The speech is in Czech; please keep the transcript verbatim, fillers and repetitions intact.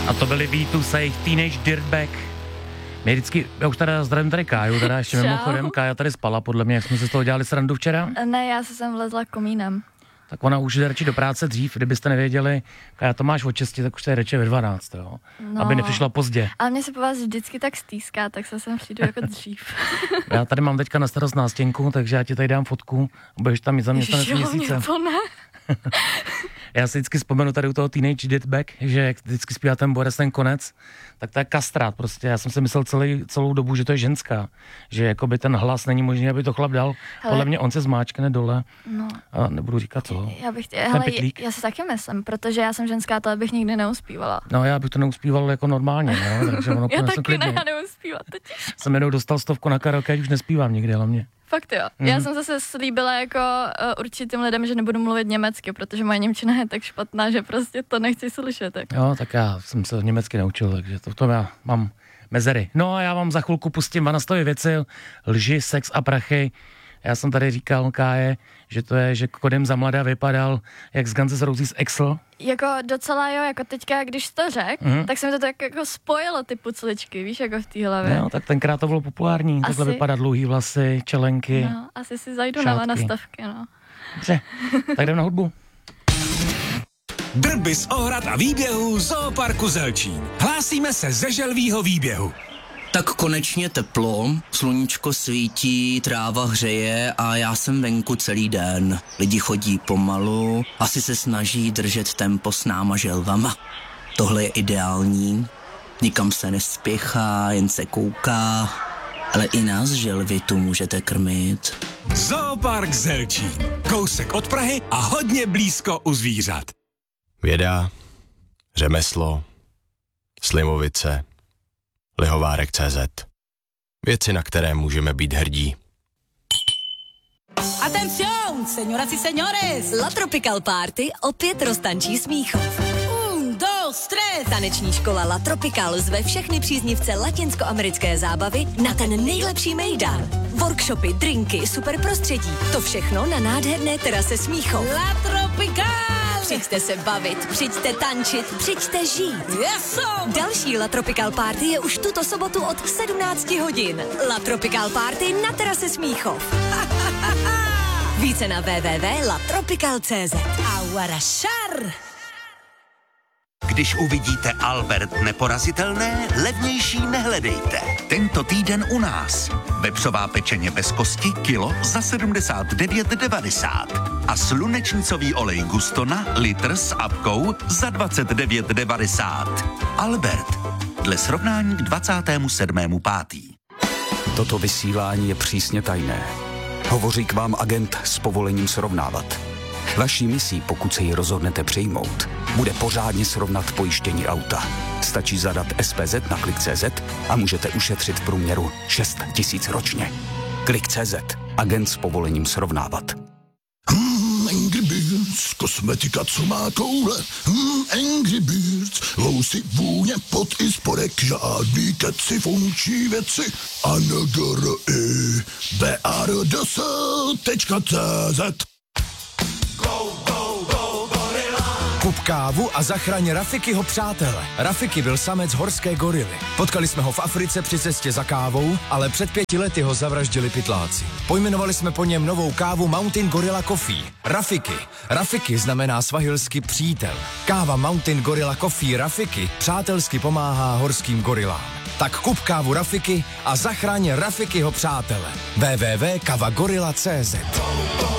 A to byli V two Say, Teenage Dirtbag. Mě vždycky, já už teda zdravím tady Káju, teda ještě mimochodem, Kája tady spala, podle mě, jak jsme se z toho dělali srandu včera. Ne, já se sem vlezla komínem. Tak ona už jde radši do práce dřív, kdybyste nevěděli, Kája to máš od šesti, tak už tady radši ve dvanáct, jo? No, aby nepřišla pozdě. Ale mě se po vás vždycky tak stýská, tak se sem přijdu jako dřív. Já tady mám teďka na starost nástěnku, takže já ti tady dám fotku, budeš tam mít zaměstnanec měsíce. To ne. Já si vždycky vzpomenu tady u toho Teenage Dirtbag, že jak vždycky zpívá ten Boris ten konec, tak to je kastrát prostě. Já jsem si myslel celý, celou dobu, že to je ženská. Že jakoby ten hlas není možný, aby to chlap dal. Hele, podle mě on se zmáčkne dole. No. A nebudu říkat co. Já bych, tě, hele, já si taky myslím, protože já jsem ženská, to bych nikdy neuspívala. No já bych to neuspíval jako normálně, no, takže ono já taky ne, já neuspívat totiž. Jsem jednou dostal stovku na karaoke, už nespívám nikdy, ale mě. Fakt jo. Mm. Já jsem zase slíbila jako uh, určitým lidem, že nebudu mluvit německy, protože moje němčina je tak špatná, že prostě to nechci slyšet. Tak. Jo, tak já jsem se německy naučil, takže to v tom já mám mezery. No a já vám za chvilku pustím Vanastovy věci, lži, sex a prachy. Já jsem tady říkal Káje, že to je, že Kodem za mladá vypadal jak z Guns N' Roses Axl. Jako docela jo, jako teďka, když to řek, mm. tak se mi to tak jako spojilo ty pucličky, víš, jako v té hlavě. No, tak tenkrát to bylo populární, asi... takhle vypadat dlouhý vlasy, čelenky, no, asi si zajdu šátky. Na nastavky, no. Dobře, tak jdem na hudbu. Drby z Ohrad a výběhů Zooparku Zelčín. Hlásíme se ze želvýho výběhu. Tak konečně teplo, sluníčko svítí, tráva hřeje a já jsem venku celý den. Lidi chodí pomalu, asi se snaží držet tempo s náma želvama. Tohle je ideální, nikam se nespěchá, jen se kouká, ale i nás želvy tu můžete krmit. Zoopark Zelčín, kousek od Prahy a hodně blízko u zvířat. Věda, řemeslo, Slimovice, Lihovárek tečka cé zet. Věci, na které můžeme být hrdí. Atención, señoras y señores! La Tropical Party opět roztančí Smíchov. Un, dos, tres! Taneční škola La Tropical zve všechny příznivce latinskoamerické zábavy na ten nejlepší mejdan. Workshopy, drinky, super prostředí. To všechno na nádherné terase Smíchov. La Tropical! Přijďte se bavit, přijďte tančit, přijďte žít. Yeso! Další La Tropical Party je už tuto sobotu od sedmnáct hodin. La Tropical Party na terase Smíchov. Více na w w w tečka la tropical tečka cé zet. Aguarašar! Když uvidíte Albert neporazitelné, levnější nehledejte. Tento týden u nás. Vepřová pečeně bez kosti kilo za sedmdesát devět devadesát. A slunečnicový olej Gustona litr s apkou za dvacet devět devadesát. Albert. Dle srovnání k dvacátému sedmému pátý Toto vysílání je přísně tajné. Hovoří k vám agent s povolením srovnávat. Vaší misí, pokud se ji rozhodnete přijmout, bude pořádně srovnat pojištění auta. Stačí zadat es pé zet na klik tečka cé zet a můžete ušetřit v průměru šest tisíc ročně. klik tečka cé zet. Agent s povolením srovnávat. Hmm, Angry Birds, kosmetika, co má koule. Hmm, Angry Birds, lousy, vůně, pot i spodek, žádný keci, funkční věci. A n g r i b a r d s tečka cé zet. Kup kávu a zachraň Rafikyho přátele. Rafiky byl samec horské gorily. Potkali jsme ho v Africe při cestě za kávou, ale před pěti lety ho zavraždili pytláci. Pojmenovali jsme po něm novou kávu Mountain Gorilla Coffee. Rafiky. Rafiky znamená svahilsky přítel. Káva Mountain Gorilla Coffee Rafiky přátelsky pomáhá horským gorilám. Tak kup kávu Rafiky a zachraň Rafikyho přátele. w w w tečka kava gorilla tečka cé zet.